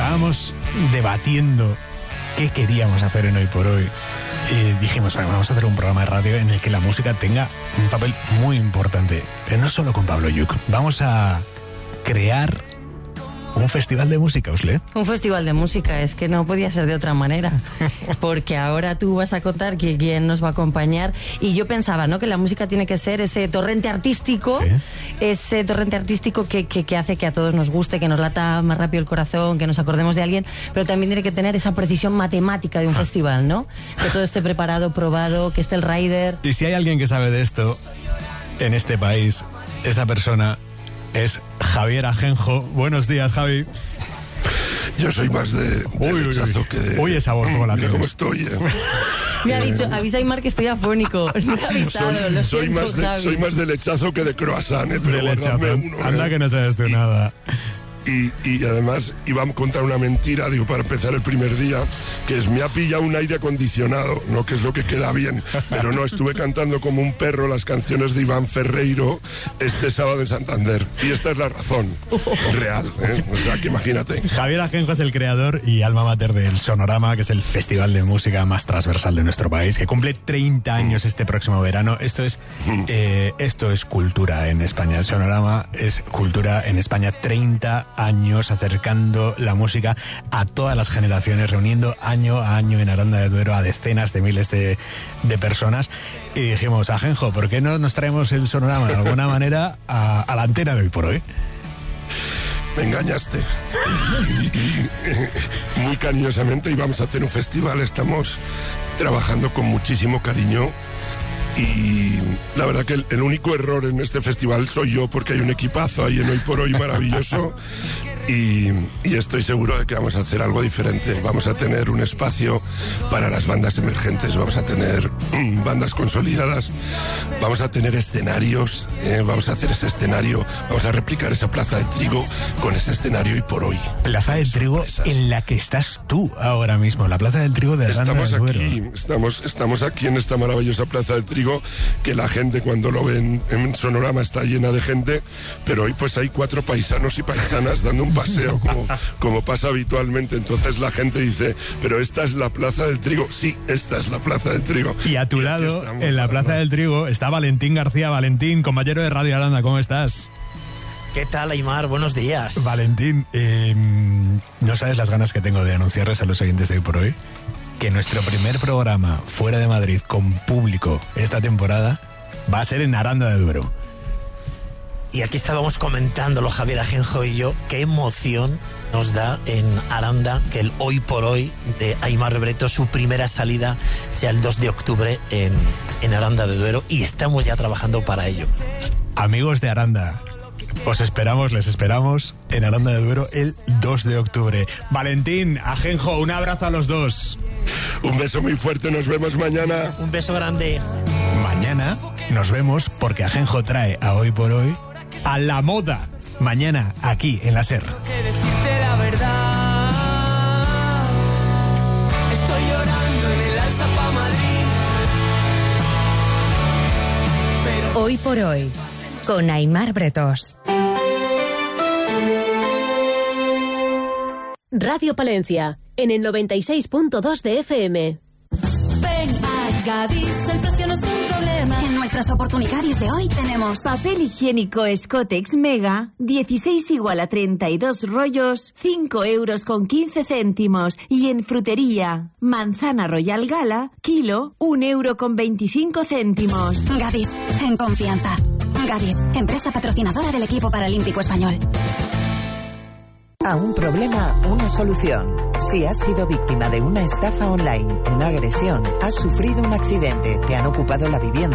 estábamos debatiendo qué queríamos hacer en Hoy por Hoy, dijimos, vamos a hacer un programa de radio en el que la música tenga un papel muy importante, pero no solo con Pablo Lluch. Vamos a crear un festival de música, Usle. Un festival de música, es que no podía ser de otra manera, porque ahora tú vas a contar quién nos va a acompañar, y yo pensaba, ¿no?, que la música tiene que ser ese torrente artístico, ¿sí?, ese torrente artístico que hace que a todos nos guste, que nos lata más rápido el corazón, que nos acordemos de alguien, pero también tiene que tener esa precisión matemática de un festival, ¿no? Que todo esté preparado, probado, que esté el rider. Y si hay alguien que sabe de esto en este país, esa persona es Javier Ajenjo. Buenos días, Javi. Yo soy más de lechazo que de... Oye, esa voz como la tienes. Mira cómo estoy, Me ha dicho, avisa a Aymar que estoy afónico. No he avisado, soy más de lechazo que de croissant, pero de lechazo. Anda que no sabes tú nada. Y además iba a contar una mentira, digo, para empezar el primer día, que es, me ha pillado un aire acondicionado, no que es lo que queda bien, pero no, estuve cantando como un perro las canciones de Iván Ferreiro este sábado en Santander, y esta es la razón real, ¿eh? O sea, que imagínate. Javier Ajenjo es el creador y alma mater del Sonorama, que es el festival de música más transversal de nuestro país, que cumple 30 años este próximo verano. Esto es cultura en España. El Sonorama es cultura en España. 30 años acercando la música a todas las generaciones, reuniendo año a año en Aranda de Duero a decenas de miles de personas, y dijimos, Ajenjo, ¿por qué no nos traemos el Sonorama de alguna manera a la antena de Hoy por Hoy? Me engañaste. Y muy cariñosamente íbamos a hacer un festival, estamos trabajando con muchísimo cariño. Y la verdad que el único error en este festival soy yo, porque hay un equipazo ahí en Hoy por Hoy maravilloso, y estoy seguro de que vamos a hacer algo diferente. Vamos a tener un espacio para las bandas emergentes, vamos a tener bandas consolidadas, vamos a tener escenarios, vamos a hacer ese escenario, vamos a replicar esa Plaza del Trigo con ese escenario Hoy por Hoy. Plaza del Trigo en la que estás tú ahora mismo, la Plaza del Trigo de Aranda de Duero. Estamos aquí en esta maravillosa Plaza del Trigo, que la gente cuando lo ven en Sonorama está llena de gente, pero hoy pues hay 4 paisanos y paisanas dando un paseo como pasa habitualmente. Entonces la gente dice, pero esta es la Plaza del Trigo. Sí, esta es la Plaza del Trigo. Y a tu lado, en la Plaza del Trigo, está Valentín García. Valentín, compañero de Radio Aranda, ¿cómo estás? ¿Qué tal, Aymar? Buenos días. Valentín, no sabes las ganas que tengo de anunciarles a los oyentes de Hoy por Hoy que nuestro primer programa fuera de Madrid con público esta temporada va a ser en Aranda de Duero. Y aquí estábamos comentándolo, Javier Ajenjo y yo, qué emoción nos da en Aranda que el Hoy por Hoy de Aymar Breto, su primera salida, sea el 2 de octubre en Aranda de Duero, y estamos ya trabajando para ello. Amigos de Aranda, les esperamos en Aranda de Duero el 2 de octubre. Valentín, Ajenjo, un abrazo a los dos. Un beso muy fuerte, nos vemos mañana. Un beso grande. Mañana nos vemos porque Ajenjo trae a Hoy por Hoy a la moda. Mañana aquí en la SER. Que decirte la verdad, estoy llorando en el alza pa' Madrid. Pero Hoy por Hoy con Aymar Bretos. Radio Palencia, en el 96.2 de FM. Ven a Gadis, el precio no es un problema. En nuestras oportunidades de hoy tenemos papel higiénico Scotex Mega, 16 igual a 32 rollos, 5 euros con 15 céntimos. Y en frutería, manzana Royal Gala, kilo, 1 euro con 25 céntimos. Gadis, en confianza. Gadis, empresa patrocinadora del equipo paralímpico español. A un problema, una solución. Si has sido víctima de una estafa online, una agresión, has sufrido un accidente, te han ocupado la vivienda